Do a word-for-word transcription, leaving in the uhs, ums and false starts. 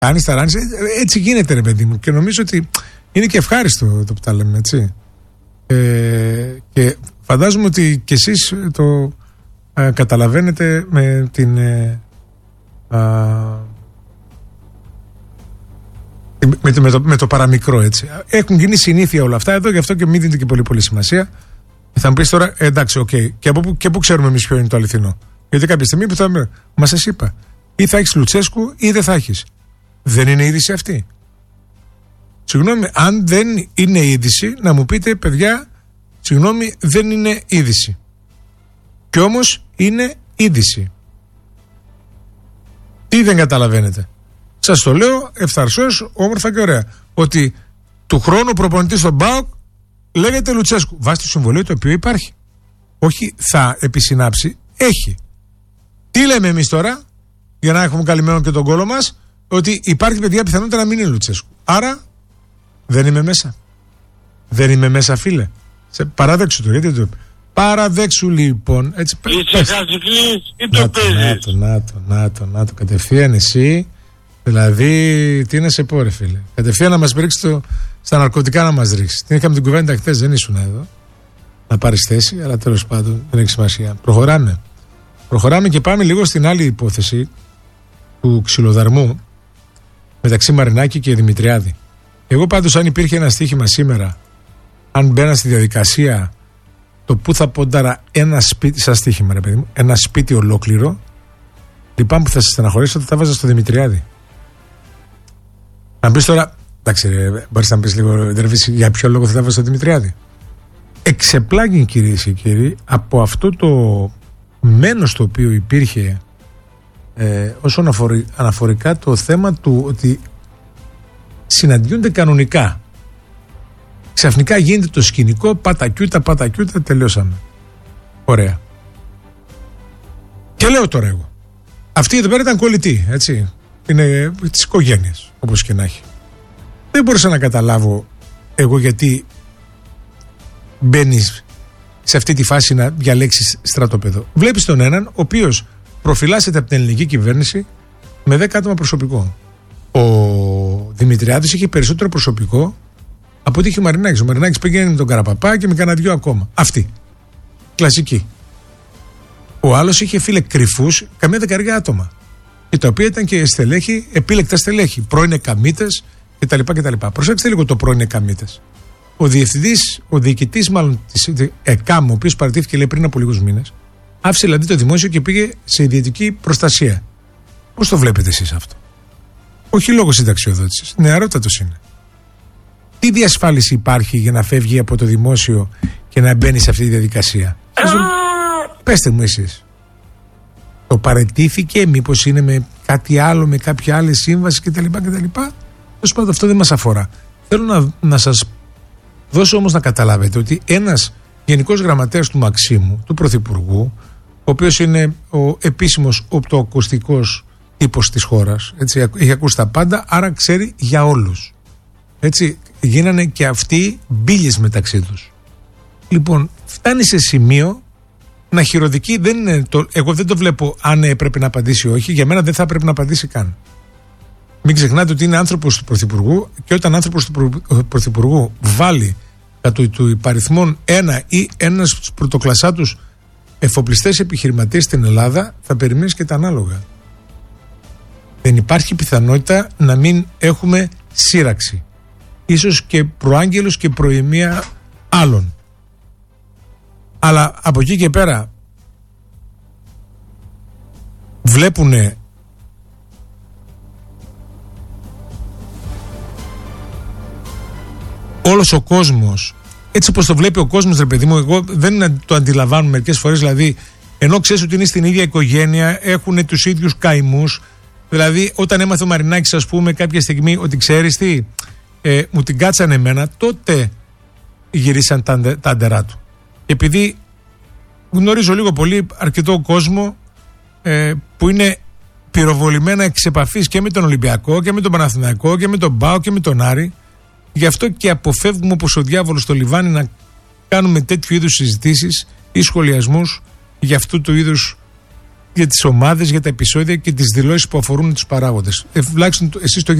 Κάνεις, ταράνεις. Έτσι γίνεται, ρε παιδί μου. Και νομίζω ότι είναι και ευχάριστο το που τα λέμε, έτσι. Ε, και φαντάζομαι ότι κι εσείς το ε, καταλαβαίνετε με την. Ε, α, με, το, με, το, με το παραμικρό, έτσι. Έχουν γίνει συνήθεια όλα αυτά εδώ, γι' αυτό και μην δίνετε και πολύ πολύ σημασία. Θα μου πεις τώρα, ε, εντάξει, οκ, okay. και, από, και πού ξέρουμε εμείς ποιο είναι το αληθινό. Γιατί κάποια στιγμή που θα. Μα σας είπα, ή θα έχεις Λουτσέσκου ή δεν θα έχεις. Δεν είναι είδηση αυτή. Συγγνώμη, αν δεν είναι είδηση, να μου πείτε, παιδιά, συγγνώμη, δεν είναι είδηση. Κι όμως είναι είδηση. Τι δεν καταλαβαίνετε? Σας το λέω ευθαρσώς, όμορφα και ωραία. Ότι του χρόνου προπονητή στον ΠΑΟΚ λέγεται Λουτσέσκου. Βάσει το συμβολίο το οποίο υπάρχει. Όχι θα επισυνάψει, έχει. Τι λέμε εμείς τώρα, για να έχουμε καλυμμένο και τον κόλο μας, ότι υπάρχει, παιδιά, πιθανότητα να μην είναι Λουτσέσκου. Άρα δεν είμαι μέσα. Δεν είμαι μέσα, φίλε. Σε, παραδέξου το, γιατί το. Παραδέξου λοιπόν. Έτσι, είσαι χαζικλής ή το παίζεις? Να το, να το, να το, να το. Κατευθείαν εσύ. Δηλαδή, τι να σε πω, ρε φίλε. Κατευθείαν να μας ρίξει το, στα ναρκωτικά να μας ρίξει. Την είχαμε την κουβέντα χθες, δεν ήσουν εδώ. Να πάρεις θέση, αλλά τέλος πάντων δεν έχει σημασία. Προχωράμε. Προχωράμε και πάμε λίγο στην άλλη υπόθεση του ξυλοδαρμού μεταξύ Μαρινάκη και Δημητριάδη. Εγώ πάντως, αν υπήρχε ένα στοίχημα σήμερα, αν μπαίνα στη διαδικασία το που θα πόνταρα ένα σπίτι, σαν στοίχημα, ρε παιδί μου, ένα σπίτι ολόκληρο, λυπάμαι που θα σε στεναχωρήσω, ότι θα βάζα στο Δημητριάδη. Να πεις τώρα, εντάξει, ρε, μπορείς να πεις λίγο, Δερβίση, για ποιο λόγο θα τα βάζα στο Δημητριάδη? Εξεπλάγει, κυρίες και κύριοι, από αυτό το μένος το οποίο υπήρχε ε, όσον αφορι, αναφορικά το θέμα του ότι συναντιούνται κανονικά. Ξαφνικά γίνεται το σκηνικό, πατακιούτα, πατακιούτα, τελειώσαμε. Ωραία. Και λέω τώρα εγώ, αυτή εδώ πέρα ήταν κολλητή, έτσι. Είναι της οικογένειας, όπως και να έχει. Δεν μπορούσα να καταλάβω εγώ γιατί μπαίνεις σε αυτή τη φάση να διαλέξεις στρατόπεδο. Βλέπεις τον έναν, ο οποίος προφυλάσσεται από την ελληνική κυβέρνηση με δέκα άτομα προσωπικό. Ο Δημητριάδης είχε περισσότερο προσωπικό από ό,τι είχε ο Μαρινάκης. Ο Μαρινάκης πήγαινε με τον Καραπαπά και με κανένα δυο ακόμα. Αυτή. Κλασική. Ο άλλος είχε, φίλε, κρυφούς καμία δεκαετία άτομα. Και τα οποία ήταν και στελέχη, επίλεκτα στελέχη. Πρώην εκαμίτες κτλ. κτλ. Προσέξτε λίγο το πρώην εκαμίτες. Ο διευθυντής, ο διοικητής μάλλον της ΕΚΑΜ, ο οποίος παραιτήθηκε, λέει, πριν από λίγους μήνες, άφησε δηλαδή το δημόσιο και πήγε σε ιδιωτική προστασία. Πώς το βλέπετε εσείς αυτό? Όχι λόγω συνταξιοδότησης. Νεαρότατος είναι. Τι διασφάλιση υπάρχει για να φεύγει από το δημόσιο και να μπαίνει σε αυτή τη διαδικασία? Πέστε μου εσείς. Το παραιτήθηκε, μήπως είναι με κάτι άλλο, με κάποια άλλη σύμβαση κτλ. κτλ. Τέλος πάντων, αυτό δεν μας αφορά. Θέλω να, να σας δώσω όμως να καταλάβετε ότι ένας γενικός γραμματέας του Μαξίμου, του Πρωθυπουργού, ο οποίος είναι ο επίσημος οπτοακουστικός τύπος της χώρας, έτσι, έχει ακούσει τα πάντα, άρα ξέρει για όλους. Έτσι, γίνανε και αυτοί μπίλιες μεταξύ τους. Λοιπόν, φτάνει σε σημείο να χειροδικεί, δεν είναι το, εγώ δεν το βλέπω αν έπρεπε να απαντήσει ή όχι, για μένα δεν θα έπρεπε να απαντήσει καν. Μην ξεχνάτε ότι είναι άνθρωπος του Πρωθυπουργού και όταν άνθρωπος του Πρωθυπουργού βάλει κατά του υπαριθμών ένα ή ένας στους πρωτοκλασσάτους εφοπλιστές επιχειρηματίες στην Ελλάδα, θα περιμένεις και τα ανάλογα. Δεν υπάρχει πιθανότητα να μην έχουμε σύραξη. Ίσως και προάγγελους και προημία άλλων. Αλλά από εκεί και πέρα βλέπουνε όλος ο κόσμος, έτσι όπως το βλέπει ο κόσμος, ρε παιδί μου, εγώ δεν το αντιλαμβάνω μερικές φορές, δηλαδή, ενώ ξέρεις ότι είναι στην ίδια οικογένεια, έχουν τους ίδιους καημούς. Δηλαδή, όταν έμαθε ο Μαρινάκης, ας πούμε, κάποια στιγμή ότι ξέρεις τι, ε, μου την κάτσανε εμένα, τότε γυρίσαν τα, τα αντερά του. Επειδή γνωρίζω λίγο πολύ αρκετό κόσμο ε, που είναι πυροβολημένα εξ επαφής και με τον Ολυμπιακό και με τον Παναθηναϊκό και με τον ΠΑΟ και με τον Άρη. Γι' αυτό και αποφεύγουμε όπως ο διάβολος στο λιβάνι να κάνουμε τέτοιου είδους συζητήσεις ή σχολιασμούς για αυτού του είδους για τις ομάδες, για τα επεισόδια και τις δηλώσεις που αφορούν τους παράγοντες. Ε, τουλάχιστον εσείς το